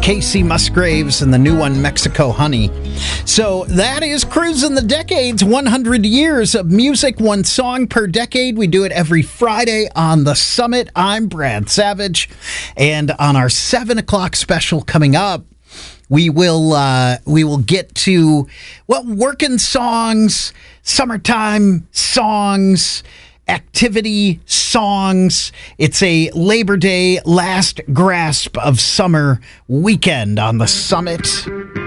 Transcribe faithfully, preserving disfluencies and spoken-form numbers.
Casey Musgraves and the new one, Mexico Honey. So that is Cruising the Decades, one hundred years of music, one song per decade. We do it every Friday on The Summit. I'm Brad Savage. And on our seven o'clock special coming up, we will uh, we will get to, well, working songs, summertime songs, activity songs. It's a Labor Day last grasp of summer weekend on The Summit.